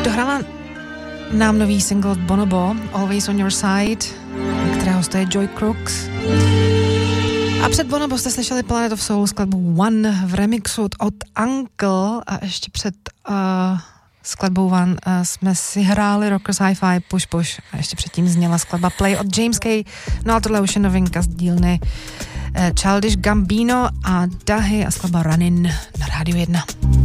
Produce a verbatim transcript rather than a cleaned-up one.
Dohrála nám nový single od Bonobo, Always on Your Side, kterého stojí Joy Crooks. A před Bonobo jste slyšeli Planet of Soul skladbu One v remixu od Uncle a ještě před uh, skladbou One uh, jsme si hráli Rockers Hi-Fi Push Push a ještě předtím zněla skladba Play od James K. No a tohle už je novinka z dílny uh, Childish Gambino a Dahy a skladba Runnin na Rádiu jedna.